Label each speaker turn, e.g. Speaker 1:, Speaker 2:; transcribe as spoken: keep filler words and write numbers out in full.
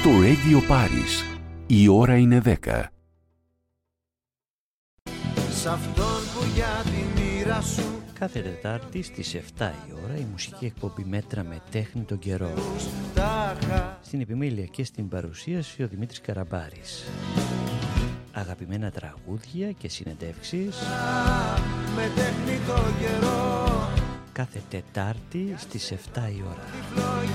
Speaker 1: Στο Radio Paris, η ώρα είναι δέκα.
Speaker 2: Σ' αυτόν που για τη μοίρα σου.
Speaker 3: Κάθε Τετάρτη στις επτά η ώρα η μουσική εκπομπή Μέτρα με τέχνη τον καιρό. Στην επιμέλεια και στην παρουσίαση ο Δημήτρης Καραμπάρης. Αγαπημένα τραγούδια και συνεντεύξεις
Speaker 2: Με τέχνη τον καιρό.
Speaker 3: κάθε Τετάρτη στις επτά η ώρα.